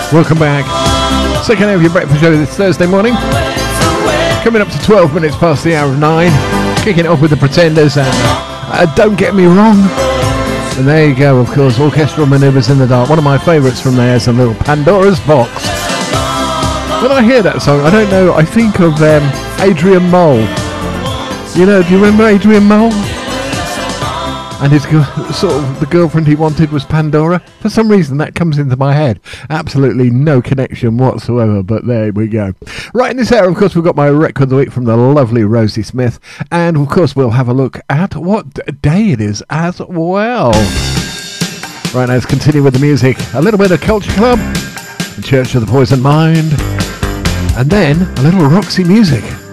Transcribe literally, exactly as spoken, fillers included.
Welcome back. Second hour of your breakfast show this Thursday morning. Coming up to twelve minutes past the hour of nine. Kicking it off with the Pretenders and uh, Don't Get Me Wrong. And there you go, of course, Orchestral Manoeuvres in the Dark. One of my favourites from there is a little Pandora's Box. When I hear that song, I don't know, I think of um, Adrian Mole. You know, do you remember Adrian Mole? And his girl, sort of the girlfriend he wanted was Pandora. For some reason that comes into my head. Absolutely no connection whatsoever, but there we go. Right, in this hour, of course, we've got my record of the week from the lovely Rosie Smith. And, of course, we'll have a look at what day it is as well. Right, now let's continue with the music. A little bit of Culture Club, the Church of the Poison Mind, and then a little Roxy music.